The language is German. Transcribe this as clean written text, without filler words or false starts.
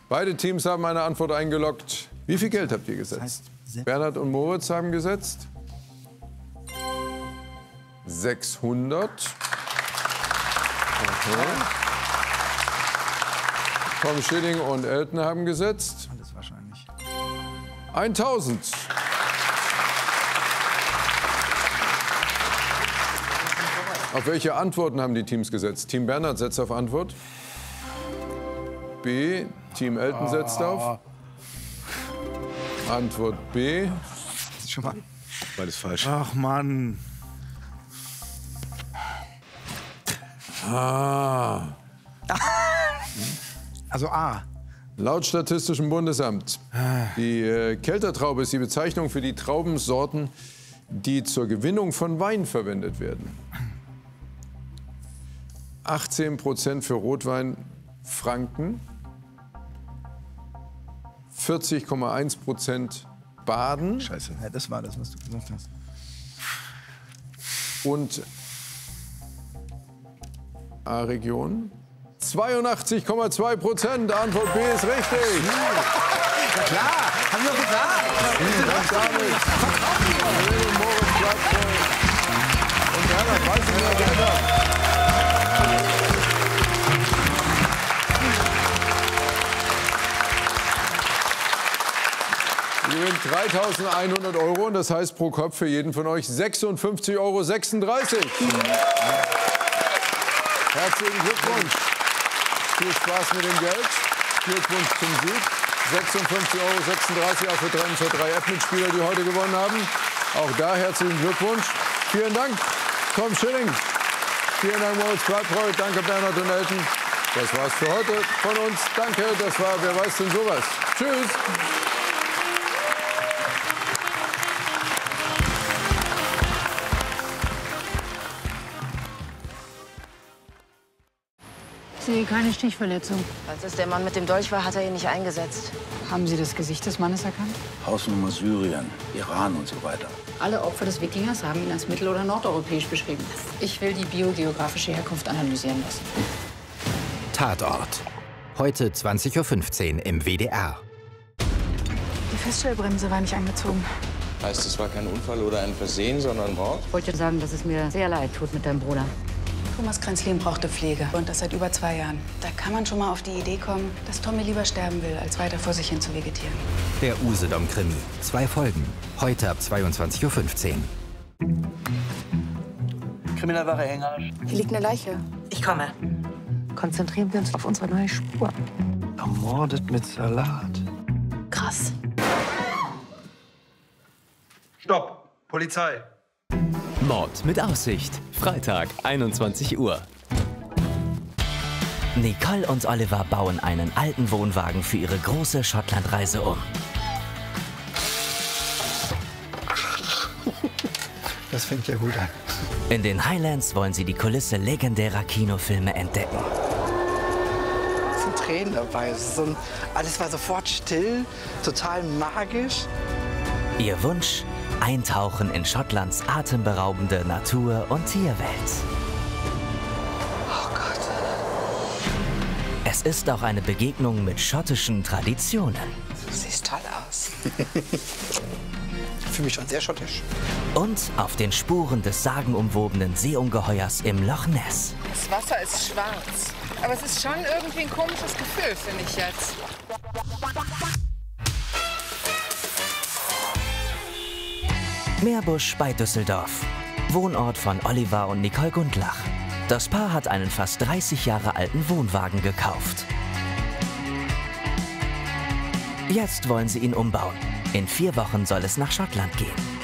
Beide Teams haben eine Antwort eingeloggt. Wie viel Geld habt ihr gesetzt? Das heißt, Bernhard und Moritz haben gesetzt 600. Okay. Tom Schilling und Elton haben gesetzt alles wahrscheinlich. 1000. Auf welche Antworten haben die Teams gesetzt? Team Bernhard setzt auf Antwort. B. Team Elton setzt auf. Antwort B. Das ist schon mal. Beides falsch. Ach Mann. Also A. Laut Statistischem Bundesamt. Die Keltertraube ist die Bezeichnung für die Traubensorten, die zur Gewinnung von Wein verwendet werden. 18% für Rotwein Franken, 40,1% Baden Scheiße. Ja, das war das, was du gesagt hast. und A-Region 82,2%. Antwort B ist richtig. Ja klar, haben wir doch gesagt. Und damit Helene und Moritz bleibt voll. Und Bernhard weiß nicht mehr weiter. Ihr gewinnt 3.100 € und das heißt pro Kopf für jeden von euch 56,36 €. Herzlichen Glückwunsch. Viel Spaß mit dem Geld. Glückwunsch zum Sieg. 56,36 € auch für unsere 3 App-Mitspieler, die heute gewonnen haben. Auch da herzlichen Glückwunsch. Vielen Dank, Tom Schilling. Vielen Dank, Moritz Bleibtreu. Danke, Bernhard und Elton. Das war's für heute von uns. Danke, das war Wer weiß denn sowas. Tschüss. Ich sehe keine Stichverletzung. Als es der Mann mit dem Dolch war, hat er ihn nicht eingesetzt. Haben Sie das Gesicht des Mannes erkannt? Hausnummer Syrien, Iran und so weiter. Alle Opfer des Wikingers haben ihn als mittel- oder nordeuropäisch beschrieben. Ich will die biogeografische Herkunft analysieren lassen. Tatort. Heute 20:15 Uhr im WDR. Die Feststellbremse war nicht angezogen. Heißt, es war kein Unfall oder ein Versehen, sondern Mord? Ich wollte sagen, dass es mir sehr leid tut mit deinem Bruder. Thomas Kränzlin brauchte Pflege und das seit über 2 Jahren. Da kann man schon mal auf die Idee kommen, dass Tommy lieber sterben will, als weiter vor sich hin zu vegetieren. Der Usedom-Krimi. 2 Folgen. Heute ab 22:15 Uhr. Kriminalwache Hengersch. Hier liegt eine Leiche. Ich komme. Konzentrieren wir uns auf unsere neue Spur. Ermordet mit Salat. Krass. Stopp! Polizei! Mord mit Aussicht. Freitag, 21 Uhr. Nicole und Oliver bauen einen alten Wohnwagen für ihre große Schottlandreise um. Das fängt ja gut an. In den Highlands wollen sie die Kulisse legendärer Kinofilme entdecken. Es sind Tränen dabei. Alles war sofort still, total magisch. Ihr Wunsch? Eintauchen in Schottlands atemberaubende Natur- und Tierwelt. Oh Gott. Es ist auch eine Begegnung mit schottischen Traditionen. Du siehst toll aus. Ich fühle mich schon sehr schottisch. Und auf den Spuren des sagenumwobenen Seeungeheuers im Loch Ness. Das Wasser ist schwarz. Aber es ist schon irgendwie ein komisches Gefühl, finde ich jetzt. Meerbusch bei Düsseldorf. Wohnort von Oliver und Nicole Gundlach. Das Paar hat einen fast 30 Jahre alten Wohnwagen gekauft. Jetzt wollen sie ihn umbauen. In 4 Wochen soll es nach Schottland gehen.